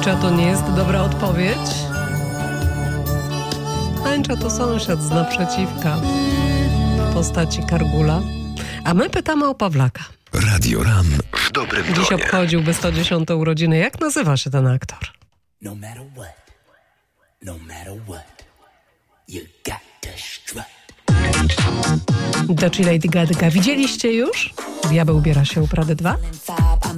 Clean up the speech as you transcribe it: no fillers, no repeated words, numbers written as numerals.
Tęcza to nie jest dobra odpowiedź. Tęcza to sąsiad z naprzeciwka w postaci Kargula. A my pytamy o Pawlaka. Radio Ran w dobrym tonie. Dziś obchodziłby 110. urodziny. Jak nazywa się ten aktor? No matter what, you got to strut. Dutch i Lady Gaga. Widzieliście już? Diabeł ubiera się u Prady 2?